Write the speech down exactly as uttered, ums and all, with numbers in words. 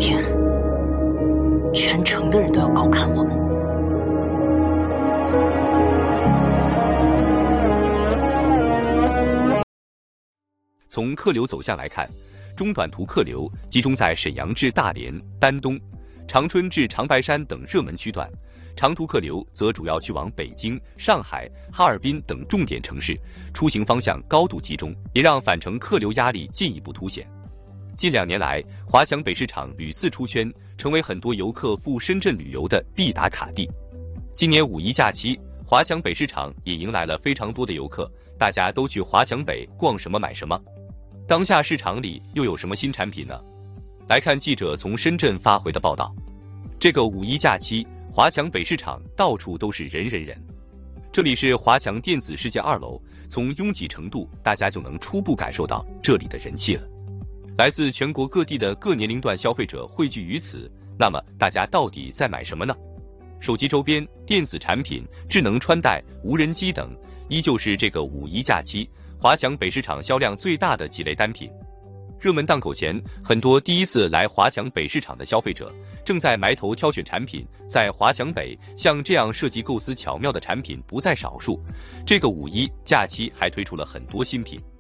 天，全城的人都要高看我们。 从客流走向来看，中短途客流集中在沈阳至大连、丹东、长春至长白山等热门区段，长途客流则主要去往北京、上海、哈尔滨等重点城市，出行方向高度集中，也让返程客流压力进一步凸显。近两年来，华强北市场屡次出圈，成为很多游客赴深圳旅游的必打卡地。今年五一假期，华强北市场也迎来了非常多的游客，大家都去华强北逛什么买什么。当下市场里又有什么新产品呢？来看记者从深圳发回的报道。这个五一假期，华强北市场到处都是人人人。这里是华强电子世界二楼，从拥挤程度，大家就能初步感受到这里的人气了。来自全国各地的各年龄段消费者汇聚于此，那么大家到底在买什么呢？手机周边、电子产品、智能穿戴、无人机等，依旧是这个五一假期华强北市场销量最大的几类单品。热门档口前，很多第一次来华强北市场的消费者正在埋头挑选产品。在华强北，像这样设计构思巧妙的产品不在少数。这个五一假期还推出了很多新品。